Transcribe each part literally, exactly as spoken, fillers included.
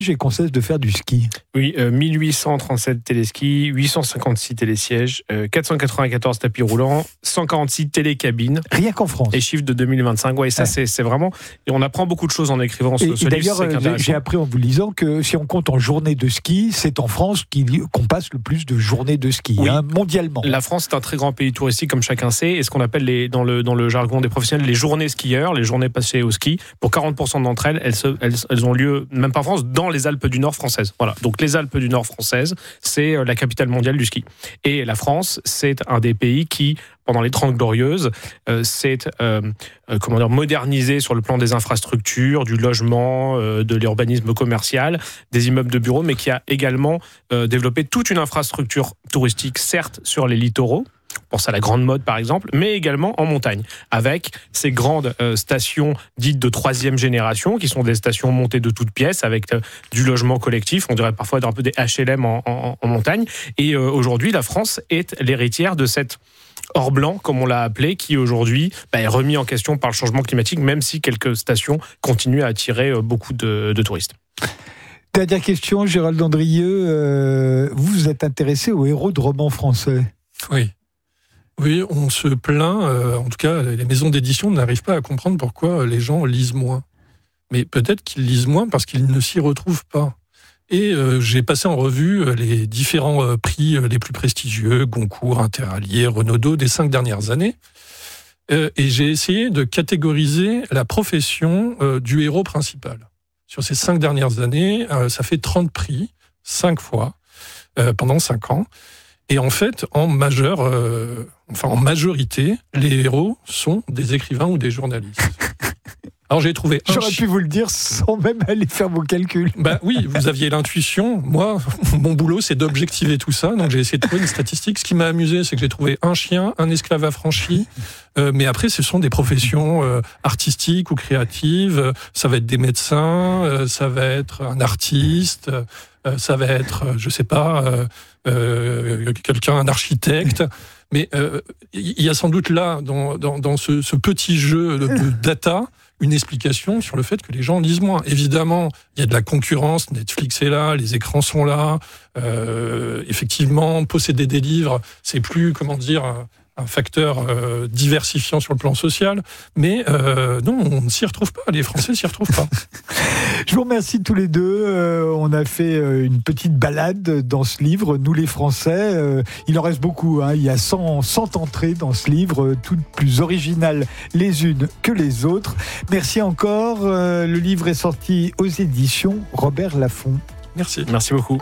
et qu'on cesse de faire du ski. Oui, euh, mille huit cent trente-sept téléskis, huit cent cinquante-six télésièges, euh, quatre cent quatre-vingt-quatorze tapis roulants, cent quarante-six télécabines. Rien qu'en France. Et chiffre de deux mille vingt-cinq. Ouais, ça, ouais. C'est, c'est vraiment... Et on apprend beaucoup de choses en écrivant ce, et, ce et livre. D'ailleurs, j'ai appris en vous lisant que si on compte en journées de ski, c'est en France qu'on passe le plus de journées de ski, oui. hein, mondialement. La France est un très grand pays touristique, comme chacun sait, et ce qu'on appelle les, dans, le, dans le jargon des professionnels les journées skieurs, les journées passées au ski. Pour quarante pour cent d'entre elles, elles, se, elles, elles ont lieu, même pas en France, dans les Alpes du Nord françaises. Voilà. Donc les Alpes du Nord françaises, c'est la capitale mondiale du ski. Et la France, c'est un des pays qui, pendant les Trente Glorieuses, euh, s'est euh, euh, comment dire, modernisé sur le plan des infrastructures, du logement, euh, de l'urbanisme commercial, des immeubles de bureaux, mais qui a également euh, développé toute une infrastructure touristique, certes sur les littoraux, on pense à la Grande Motte par exemple, mais également en montagne, avec ces grandes euh, stations dites de troisième génération, qui sont des stations montées de toutes pièces, avec euh, du logement collectif, on dirait parfois un peu des H L M en, en, en montagne. Et euh, aujourd'hui, la France est l'héritière de cette or blanc, comme on l'a appelé, qui aujourd'hui bah, est remis en question par le changement climatique, même si quelques stations continuent à attirer euh, beaucoup de, de touristes. Dernière question, Gérald Andrieux, euh, vous vous êtes intéressé aux héros de romans français. Oui. Oui, on se plaint, euh, en tout cas, les maisons d'édition n'arrivent pas à comprendre pourquoi les gens lisent moins. Mais peut-être qu'ils lisent moins parce qu'ils ne s'y retrouvent pas. Et euh, j'ai passé en revue les différents euh, prix les plus prestigieux, Goncourt, Interallié, Renaudot, des cinq dernières années. Euh, et j'ai essayé de catégoriser la profession euh, du héros principal. Sur ces cinq dernières années, euh, ça fait trente prix, cinq fois, euh, pendant cinq ans. Et en fait, en majeur, euh, enfin en majorité, les héros sont des écrivains ou des journalistes. Alors j'ai trouvé. J'aurais chi- pu vous le dire sans même aller faire vos calculs. Ben oui, vous aviez l'intuition. Moi, mon boulot, c'est d'objectiver tout ça. Donc j'ai essayé de trouver une statistique. Ce qui m'a amusé, c'est que j'ai trouvé un chien, un esclave affranchi. Euh, mais après, ce sont des professions euh, artistiques ou créatives. Ça va être des médecins, euh, ça va être un artiste, euh, ça va être, euh, je sais pas, euh, euh, quelqu'un, un architecte. Mais euh, il y a sans doute là, dans, dans, dans ce, ce petit jeu de, de data, une explication sur le fait que les gens lisent moins. Évidemment, il y a de la concurrence, Netflix est là, les écrans sont là. Euh, effectivement, posséder des livres, c'est plus, comment dire, un, un facteur euh, diversifiant sur le plan social. Mais euh, non, on ne s'y retrouve pas. Les Français ne s'y retrouvent pas. Je vous remercie tous les deux. Euh, on a fait euh, une petite balade dans ce livre, Nous les Français. Euh, il en reste beaucoup. Hein. Il y a cent, cent entrées dans ce livre, euh, toutes plus originales les unes que les autres. Merci encore. Euh, le livre est sorti aux éditions Robert Laffont. Merci. Merci beaucoup.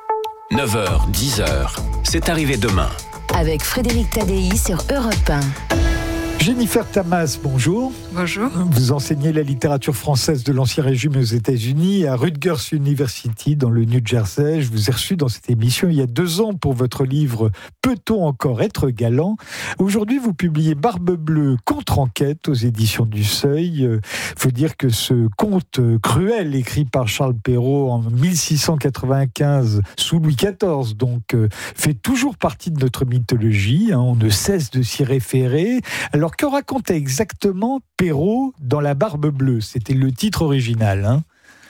neuf heures, dix heures, c'est arrivé demain. Avec Frédéric Tadei sur Europe un. Jennifer Tamas, bonjour. Bonjour. Vous enseignez la littérature française de l'Ancien Régime aux États-Unis à Rutgers University dans le New Jersey. Je vous ai reçu dans cette émission il y a deux ans pour votre livre « Peut-on encore être galant ?» Aujourd'hui, vous publiez Barbe Bleue contre-enquête aux éditions du Seuil. Il faut dire que ce conte cruel écrit par Charles Perrault en mille six cent quatre-vingt-quinze sous Louis quatorze, donc fait toujours partie de notre mythologie. On ne cesse de s'y référer. Alors, que racontait exactement Perrault dans La Barbe Bleue ? C'était le titre original. Hein.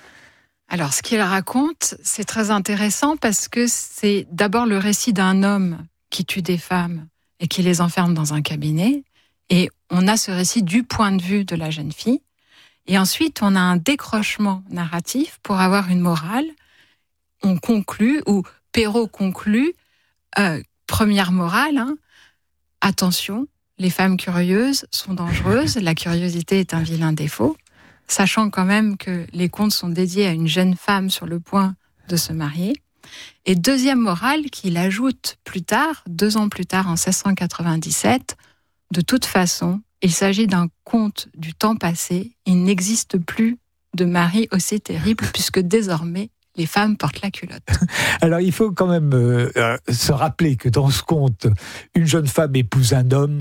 Alors, ce qu'il raconte, c'est très intéressant parce que c'est d'abord le récit d'un homme qui tue des femmes et qui les enferme dans un cabinet. Et on a ce récit du point de vue de la jeune fille. Et ensuite, on a un décrochement narratif pour avoir une morale. On conclut, ou Perrault conclut, euh, première morale, hein, attention, les femmes curieuses sont dangereuses, la curiosité est un vilain défaut, sachant quand même que les contes sont dédiés à une jeune femme sur le point de se marier. Et deuxième morale qu'il ajoute plus tard, deux ans plus tard, en seize cent quatre-vingt-dix-sept, de toute façon, il s'agit d'un conte du temps passé, il n'existe plus de mari aussi terrible puisque désormais, les femmes portent la culotte. Alors, il faut quand même euh, se rappeler que dans ce conte, une jeune femme épouse un homme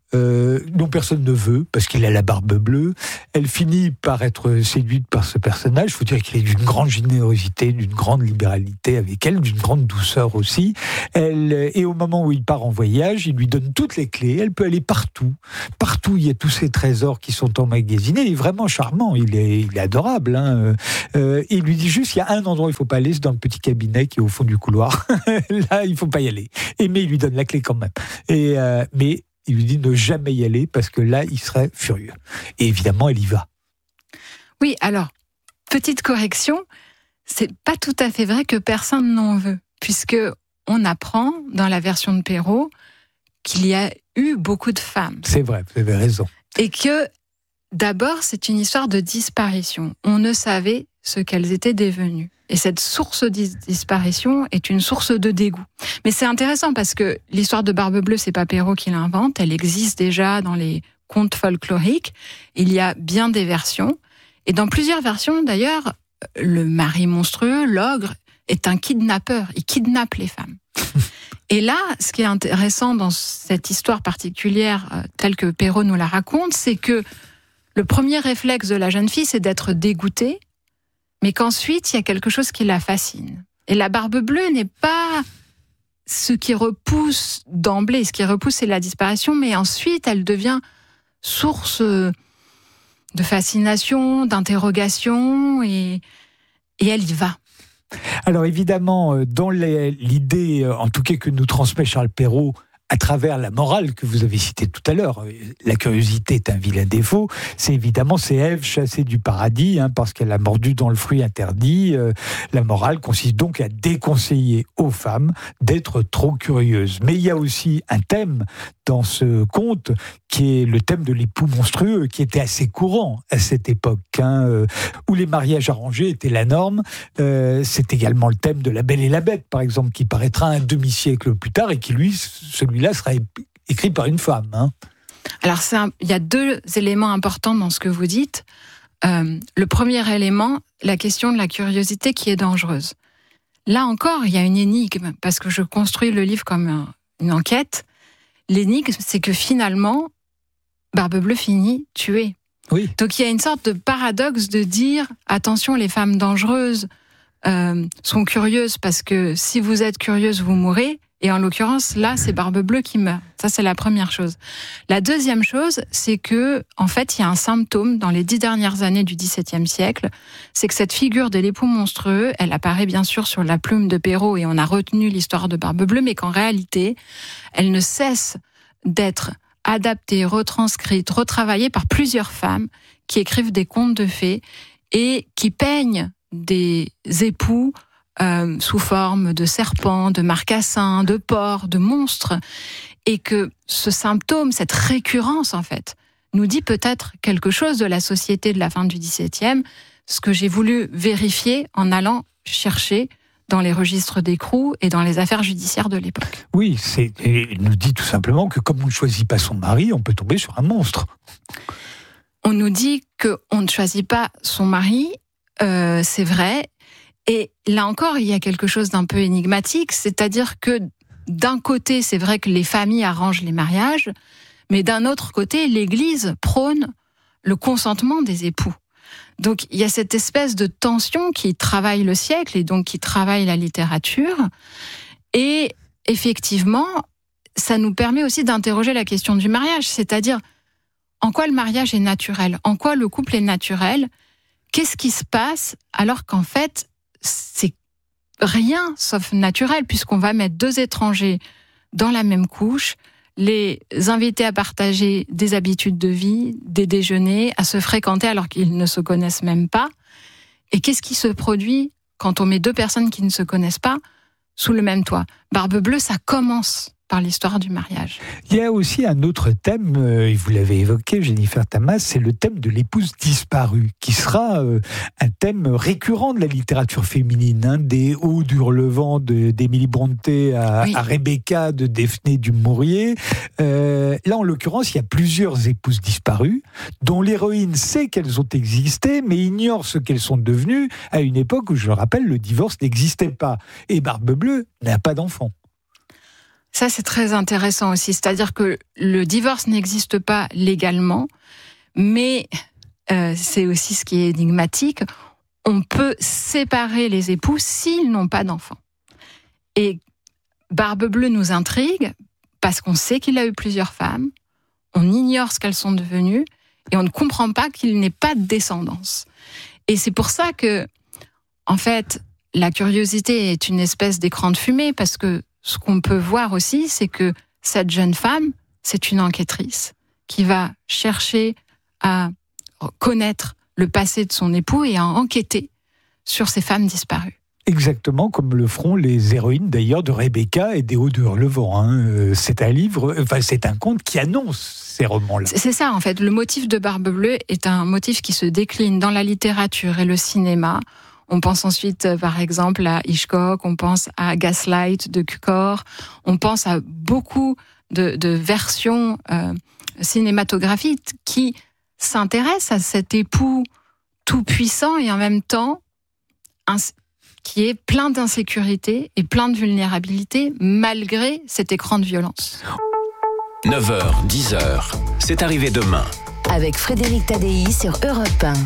euh, dont personne ne veut, parce qu'il a la barbe bleue. Elle finit par être séduite par ce personnage. Il faut dire qu'il est d'une grande générosité, d'une grande libéralité avec elle, d'une grande douceur aussi. Elle, et au moment où il part en voyage, il lui donne toutes les clés. Elle peut aller partout. Partout, il y a tous ces trésors qui sont emmagasinés. Il est vraiment charmant. Il est, il est adorable. Hein. Euh, et il lui dit juste, il y a un endroit où il ne faut pas aller, c'est dans le petit cabinet qui est au fond du couloir. Là, il ne faut pas y aller. Et mais il lui donne la clé quand même. Et, euh, mais il lui dit de ne jamais y aller parce que là, il serait furieux. Et évidemment, elle y va. Oui, alors, petite correction, c'est pas tout à fait vrai que personne n'en veut, puisque on apprend dans la version de Perrault qu'il y a eu beaucoup de femmes. C'est vrai, vous avez raison. Et que, d'abord, c'est une histoire de disparition. On ne savait ce qu'elles étaient devenues. Et cette source de disparition est une source de dégoût. Mais c'est intéressant parce que l'histoire de Barbe Bleue, c'est pas Perrault qui l'invente, elle existe déjà dans les contes folkloriques. Il y a bien des versions. Et dans plusieurs versions, d'ailleurs, le mari monstrueux, l'ogre, est un kidnappeur. Il kidnappe les femmes. Et là, ce qui est intéressant dans cette histoire particulière, euh, telle que Perrault nous la raconte, c'est que le premier réflexe de la jeune fille, c'est d'être dégoûtée, mais qu'ensuite, il y a quelque chose qui la fascine. Et la Barbe Bleue n'est pas ce qui repousse d'emblée. Ce qui repousse, c'est la disparition, mais ensuite, elle devient source de fascination, d'interrogation, et, et elle y va. Alors évidemment, dans les, l'idée, en tout cas que nous transmet Charles Perrault, à travers la morale que vous avez citée tout à l'heure, la curiosité est un vilain défaut, c'est évidemment c'est Ève chassée du paradis, hein, parce qu'elle a mordu dans le fruit interdit. Euh, la morale consiste donc à déconseiller aux femmes d'être trop curieuses. Mais il y a aussi un thème dans ce conte qui est le thème de l'époux monstrueux, qui était assez courant à cette époque, hein, euh, où les mariages arrangés étaient la norme. Euh, c'est également le thème de La Belle et la Bête, par exemple, qui paraîtra un demi-siècle plus tard et qui, lui, celui-là, sera écrit par une femme. Hein. Alors, c'est un, il y a deux éléments importants dans ce que vous dites. Euh, le premier élément, la question de la curiosité qui est dangereuse. Là encore, il y a une énigme, parce que je construis le livre comme un, une enquête. L'énigme, c'est que finalement, Barbe Bleue finit tuée. Oui. Donc il y a une sorte de paradoxe de dire, attention, les femmes dangereuses euh, sont curieuses, parce que si vous êtes curieuse, vous mourrez. Et en l'occurrence, là, c'est Barbe Bleue qui meurt. Ça, c'est la première chose. La deuxième chose, c'est que, en fait, il y a un symptôme dans les dix dernières années du dix-septième siècle. C'est que cette figure de l'époux monstrueux, elle apparaît bien sûr sur la plume de Perrault et on a retenu l'histoire de Barbe Bleue, mais qu'en réalité, elle ne cesse d'être adaptée, retranscrite, retravaillée par plusieurs femmes qui écrivent des contes de fées et qui peignent des époux Euh, sous forme de serpents, de marcassins, de porcs, de monstres, et que ce symptôme, cette récurrence en fait, nous dit peut-être quelque chose de la société de la fin du dix-septième, ce que j'ai voulu vérifier en allant chercher dans les registres d'écrou et dans les affaires judiciaires de l'époque. Oui, c'est, il nous dit tout simplement que comme on ne choisit pas son mari, on peut tomber sur un monstre. On nous dit qu'on ne choisit pas son mari, euh, c'est vrai. Et là encore, il y a quelque chose d'un peu énigmatique, c'est-à-dire que d'un côté, c'est vrai que les familles arrangent les mariages, mais d'un autre côté, l'Église prône le consentement des époux. Donc il y a cette espèce de tension qui travaille le siècle et donc qui travaille la littérature. Et effectivement, ça nous permet aussi d'interroger la question du mariage, c'est-à-dire en quoi le mariage est naturel, en quoi le couple est naturel, qu'est-ce qui se passe alors qu'en fait, c'est rien sauf naturel, puisqu'on va mettre deux étrangers dans la même couche, les inviter à partager des habitudes de vie, des déjeuners, à se fréquenter alors qu'ils ne se connaissent même pas. Et qu'est-ce qui se produit quand on met deux personnes qui ne se connaissent pas sous le même toit ? Barbe Bleue, ça commence par l'histoire du mariage. Il y a aussi un autre thème, euh, et vous l'avez évoqué, Jennifer Tamas, c'est le thème de l'épouse disparue, qui sera euh, un thème récurrent de la littérature féminine, hein, des Hauts d'Hurlevent de, d'Émilie Brontë à, oui. à Rebecca de Daphné du Maurier. Euh, là, en l'occurrence, il y a plusieurs épouses disparues, dont l'héroïne sait qu'elles ont existé, mais ignore ce qu'elles sont devenues, à une époque où, je le rappelle, le divorce n'existait pas. Et Barbe Bleue n'a pas d'enfant. Ça, c'est très intéressant aussi. C'est-à-dire que le divorce n'existe pas légalement, mais euh, c'est aussi ce qui est énigmatique. On peut séparer les époux s'ils n'ont pas d'enfants. Et Barbe Bleue nous intrigue parce qu'on sait qu'il a eu plusieurs femmes, on ignore ce qu'elles sont devenues et on ne comprend pas qu'il n'ait pas de descendance. Et c'est pour ça que, en fait, la curiosité est une espèce d'écran de fumée parce que ce qu'on peut voir aussi, c'est que cette jeune femme, c'est une enquêtrice qui va chercher à connaître le passé de son époux et à enquêter sur ces femmes disparues. Exactement comme le feront les héroïnes d'ailleurs de Rebecca et des Hauts de Hurlevent. Hein. C'est un livre, enfin c'est un conte qui annonce ces romans-là. C'est ça en fait. Le motif de Barbe Bleue est un motif qui se décline dans la littérature et le cinéma. On pense ensuite, par exemple, à Hitchcock, on pense à Gaslight de Cukor, on pense à beaucoup de, de versions euh, cinématographiques qui s'intéressent à cet époux tout-puissant et en même temps ins- qui est plein d'insécurité et plein de vulnérabilité malgré cet écran de violence. neuf heures, dix heures, c'est arrivé demain. Avec Frédéric Tadei sur Europe un.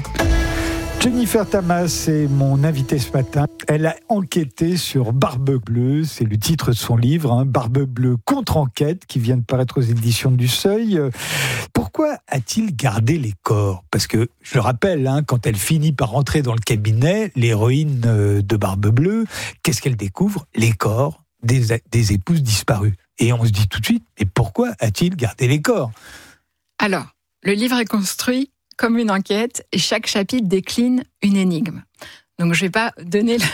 Jennifer Tamas est mon invitée ce matin. Elle a enquêté sur Barbe Bleue, c'est le titre de son livre, hein, Barbe Bleue contre-enquête, qui vient de paraître aux éditions du Seuil. Pourquoi a-t-il gardé les corps ? Parce que, je le rappelle, hein, quand elle finit par rentrer dans le cabinet, l'héroïne de Barbe Bleue, qu'est-ce qu'elle découvre ? Les corps des, des épouses disparues. Et on se dit tout de suite, mais pourquoi a-t-il gardé les corps ? Alors, le livre est construit comme une enquête, et chaque chapitre décline une énigme. Donc, je ne vais pas donner le...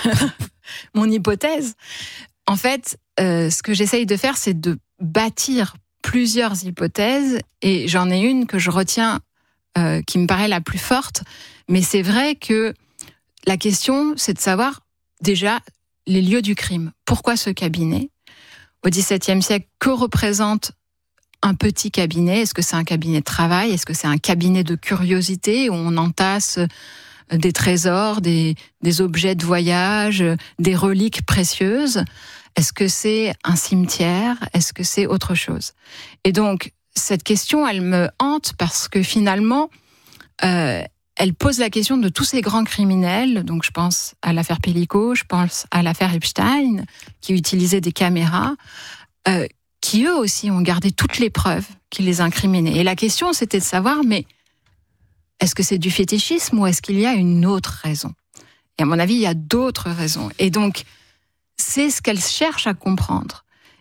mon hypothèse. En fait, euh, ce que j'essaye de faire, c'est de bâtir plusieurs hypothèses, et j'en ai une que je retiens, euh, qui me paraît la plus forte, mais c'est vrai que la question, c'est de savoir, déjà, les lieux du crime. Pourquoi ce cabinet ? Au dix-septième siècle, que représente un petit cabinet? Est-ce que c'est un cabinet de travail? Est-ce que c'est un cabinet de curiosité où on entasse des trésors, des, des objets de voyage, des reliques précieuses? Est-ce que c'est un cimetière? Est-ce que c'est autre chose? Et donc, cette question, elle me hante parce que finalement, euh, elle pose la question de tous ces grands criminels. Donc, je pense à l'affaire Pellico, je pense à l'affaire Epstein, qui utilisait des caméras, euh, qui eux aussi ont gardé toutes les preuves qui les incriminaient. Et la question, c'était de savoir, mais est-ce que c'est du fétichisme ou est-ce qu'il y a une autre raison? Et à mon avis, il y a d'autres raisons. Et donc, c'est ce qu'elle cherche à comprendre.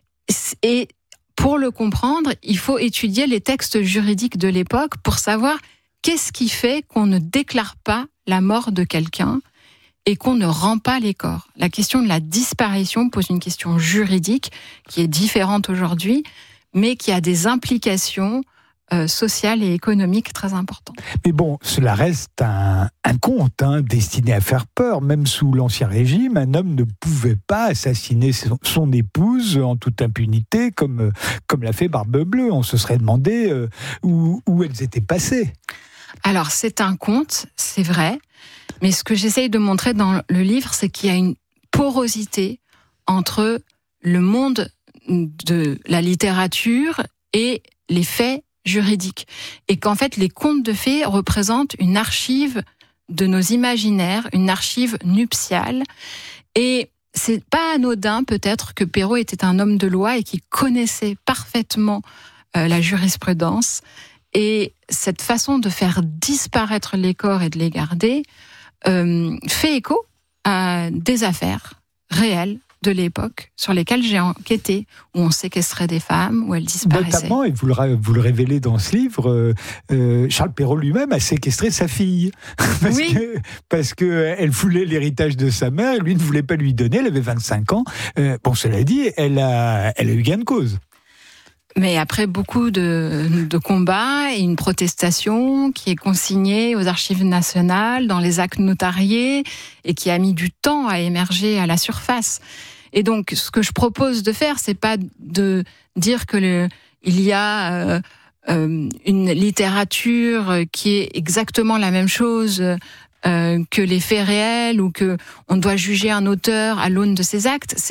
Et pour le comprendre, il faut étudier les textes juridiques de l'époque pour savoir qu'est-ce qui fait qu'on ne déclare pas la mort de quelqu'un et qu'on ne rend pas les corps. La question de la disparition pose une question juridique qui est différente aujourd'hui, mais qui a des implications euh, sociales et économiques très importantes. Mais bon, cela reste un, un conte hein, destiné à faire peur. Même sous l'Ancien Régime, un homme ne pouvait pas assassiner son, son épouse en toute impunité, comme, comme l'a fait Barbe Bleue. On se serait demandé euh, où, où elles étaient passées. Alors, c'est un conte, c'est vrai. Mais ce que j'essaye de montrer dans le livre, c'est qu'il y a une porosité entre le monde de la littérature et les faits juridiques. Et qu'en fait, les contes de fées représentent une archive de nos imaginaires, une archive nuptiale. Et c'est pas anodin, peut-être, que Perrault était un homme de loi et qui connaissait parfaitement euh, la jurisprudence. Et cette façon de faire disparaître les corps et de les garder euh, fait écho à des affaires réelles de l'époque sur lesquelles j'ai enquêté, où on séquestrait des femmes, où elles disparaissaient. Notamment, et vous le, vous le révélez dans ce livre, euh, Charles Perrault lui-même a séquestré sa fille. Parce oui. que, parce qu'elle voulait l'héritage de sa mère, et lui ne voulait pas lui donner, elle avait vingt-cinq ans. Euh, bon, cela dit, elle a, elle a eu gain de cause. Mais après beaucoup de, de combats et une protestation qui est consignée aux archives nationales, dans les actes notariés, et qui a mis du temps à émerger à la surface. Et donc, ce que je propose de faire, c'est pas de dire que le, il y a euh, euh, une littérature qui est exactement la même chose euh, que les faits réels, ou que on doit juger un auteur à l'aune de ses actes. C'est de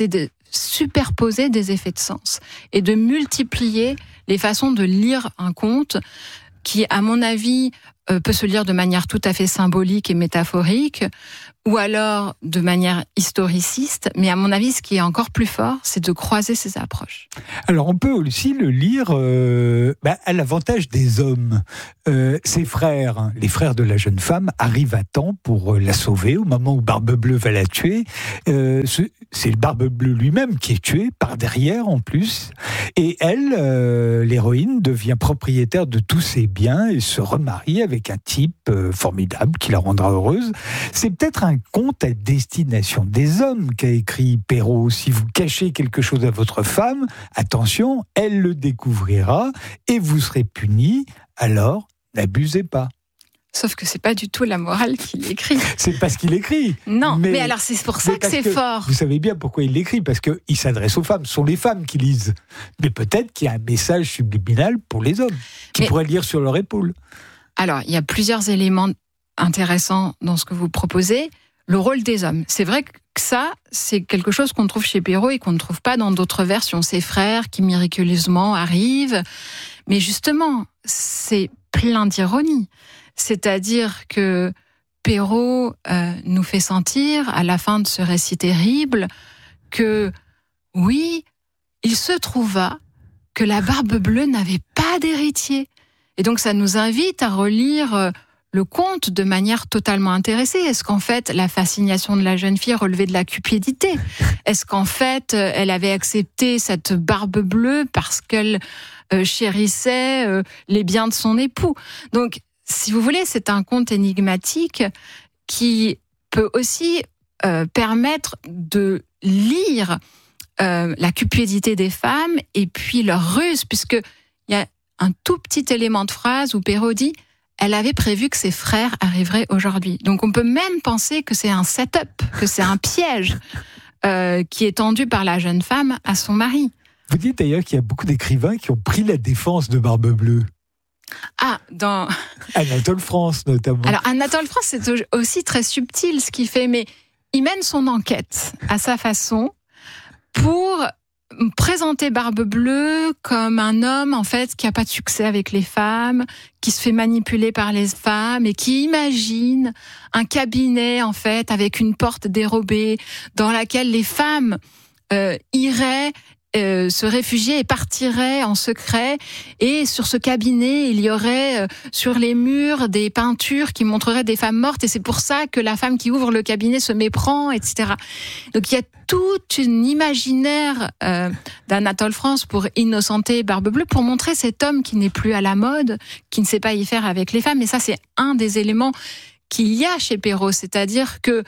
superposer des effets de sens et de multiplier les façons de lire un conte qui, à mon avis, euh, peut se lire de manière tout à fait symbolique et métaphorique, ou alors de manière historiciste. Mais à mon avis, ce qui est encore plus fort, c'est de croiser ces approches. Alors, on peut aussi le lire euh, bah, à l'avantage des hommes. Euh, ses frères, hein, les frères de la jeune femme, arrivent à temps pour euh, la sauver au moment où Barbe-Bleue va la tuer. Euh, c'est le Barbe-Bleue lui-même qui est tué, par derrière en plus. Et elle, euh, l'héroïne, devient propriétaire de tous ses biens et se remarie avec un type euh, formidable qui la rendra heureuse. C'est peut-être un conte à destination des hommes qu'a écrit Perrault. Si vous cachez quelque chose à votre femme, attention, elle le découvrira et vous serez puni, alors n'abusez pas. Sauf que c'est pas du tout la morale qu'il écrit. C'est pas ce qu'il écrit. Non, mais, mais alors c'est pour ça que c'est que fort. Vous savez bien pourquoi il l'écrit, parce qu'il s'adresse aux femmes. Ce sont les femmes qui lisent. Mais peut-être qu'il y a un message subliminal pour les hommes, qui mais, pourraient lire sur leur épaule. Alors, il y a plusieurs éléments intéressants dans ce que vous proposez. Le rôle des hommes. C'est vrai que ça, c'est quelque chose qu'on trouve chez Perrault et qu'on ne trouve pas dans d'autres versions. Ses frères qui miraculeusement arrivent. Mais justement, c'est plein d'ironie. C'est-à-dire que Perrault euh, nous fait sentir, à la fin de ce récit terrible, que oui, il se trouva que la Barbe-Bleue n'avait pas d'héritier. Et donc ça nous invite à relire euh, le conte de manière totalement intéressée. Est-ce qu'en fait, la fascination de la jeune fille relevait de la cupidité ? Est-ce qu'en fait, elle avait accepté cette Barbe-Bleue parce qu'elle euh, chérissait euh, les biens de son époux ? Donc, si vous voulez, c'est un conte énigmatique qui peut aussi euh, permettre de lire euh, la cupidité des femmes et puis leur ruse, puisqu'il y a un tout petit élément de phrase où Perrault dit « Elle avait prévu que ses frères arriveraient aujourd'hui ». Donc on peut même penser que c'est un set-up, que c'est un piège euh, qui est tendu par la jeune femme à son mari. Vous dites d'ailleurs qu'il y a beaucoup d'écrivains qui ont pris la défense de Barbe-Bleue. Ah, dans... Anatole France, notamment. Alors, Anatole France, c'est aussi très subtil ce qu'il fait, mais il mène son enquête à sa façon pour présenter Barbe-Bleue comme un homme, en fait, qui n'a pas de succès avec les femmes, qui se fait manipuler par les femmes et qui imagine un cabinet, en fait, avec une porte dérobée dans laquelle les femmes euh, iraient Euh, se réfugier et partirait en secret, et sur ce cabinet il y aurait euh, sur les murs des peintures qui montreraient des femmes mortes, et c'est pour ça que la femme qui ouvre le cabinet se méprend, et cetera. Donc il y a tout un imaginaire euh, d'Anatole France pour innocenter Barbe-Bleue, pour montrer cet homme qui n'est plus à la mode, qui ne sait pas y faire avec les femmes. Et ça, c'est un des éléments qu'il y a chez Perrault, c'est-à-dire que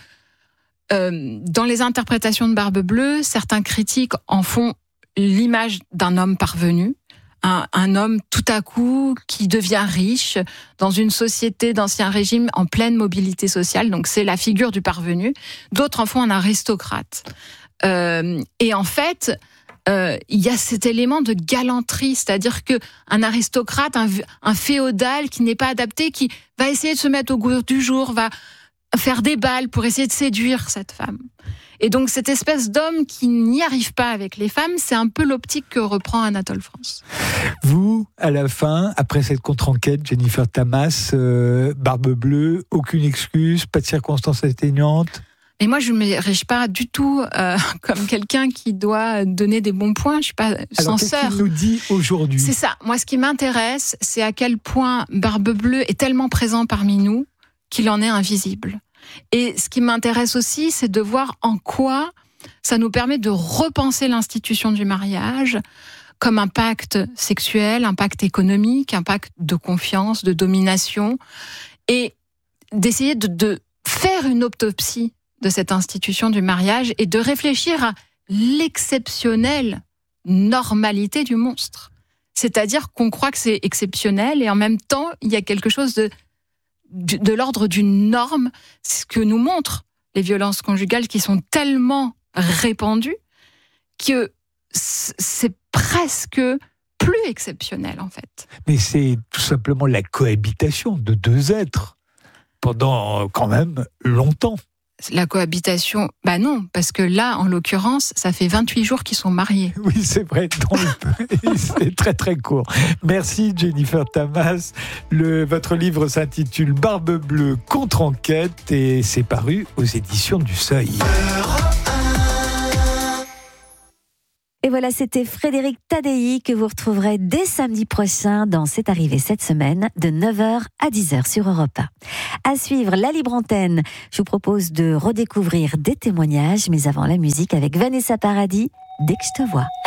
euh, dans les interprétations de Barbe-Bleue, certains critiques en font l'image d'un homme parvenu, un, un homme tout à coup qui devient riche dans une société d'ancien régime en pleine mobilité sociale. Donc c'est la figure du parvenu. D'autres en font un aristocrate. Euh, et en fait, euh, il y a cet élément de galanterie, c'est-à-dire que un aristocrate, un, un féodal qui n'est pas adapté, qui va essayer de se mettre au goût du jour, va faire des balles pour essayer de séduire cette femme. Et donc, cette espèce d'homme qui n'y arrive pas avec les femmes, c'est un peu l'optique que reprend Anatole France. Vous, à la fin, après cette contre-enquête, Jennifer Tamas, euh, Barbe-Bleue, aucune excuse, pas de circonstances atténuantes ? Mais moi, je ne m'érige pas du tout euh, comme quelqu'un qui doit donner des bons points. Je ne suis pas Alors, censeur. qu'est-ce qu'il nous dit aujourd'hui ? C'est ça. Moi, ce qui m'intéresse, c'est à quel point Barbe-Bleue est tellement présent parmi nous qu'il en est invisible. Et ce qui m'intéresse aussi, c'est de voir en quoi ça nous permet de repenser l'institution du mariage comme un pacte sexuel, un pacte économique, un pacte de confiance, de domination, et d'essayer de, de faire une autopsie de cette institution du mariage et de réfléchir à l'exceptionnelle normalité du monstre. C'est-à-dire qu'on croit que c'est exceptionnel et en même temps, il y a quelque chose de de l'ordre d'une norme, ce que nous montrent les violences conjugales qui sont tellement répandues que c'est presque plus exceptionnel en fait. Mais c'est tout simplement la cohabitation de deux êtres pendant quand même longtemps. La cohabitation, bah non, parce que là, en l'occurrence, ça fait vingt-huit jours qu'ils sont mariés. Oui, c'est vrai, dans le... c'est très très court. Merci Jennifer Tamas. Le... Votre livre s'intitule Barbe Bleue contre-enquête et c'est paru aux éditions du Seuil. Et voilà, c'était Frédéric Tadei que vous retrouverez dès samedi prochain dans C'est arrivé cette semaine de neuf heures à dix heures sur Europe un. À suivre, la libre antenne. Je vous propose de redécouvrir des témoignages, mais avant la musique avec Vanessa Paradis, Dès que je te vois.